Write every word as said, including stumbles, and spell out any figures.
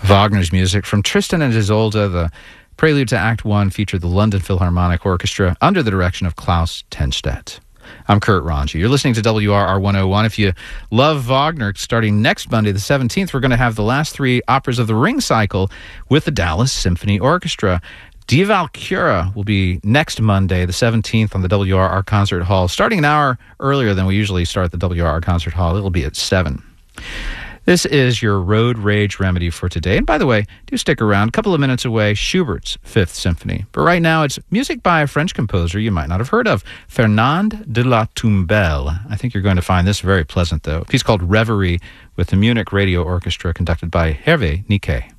Wagner's music from Tristan and Isolde. The prelude to Act One featured the London Philharmonic Orchestra under the direction of Klaus Tenstedt. I'm Kurt Ranji. You're listening to W R R one oh one. If you love Wagner, starting next Monday, the seventeenth, we're going to have the last three operas of the Ring cycle with the Dallas Symphony Orchestra. Die Walküre will be next Monday, the seventeenth, on the W R R Concert Hall, starting an hour earlier than we usually start the W R R Concert Hall. It'll be at seven. This is your road rage remedy for today. And by the way, do stick around. A couple of minutes away, Schubert's Fifth Symphony. But right now, it's music by a French composer you might not have heard of, Fernand de la Tombelle. I think you're going to find this very pleasant, though. A piece called Reverie with the Munich Radio Orchestra, conducted by Hervé Niquet.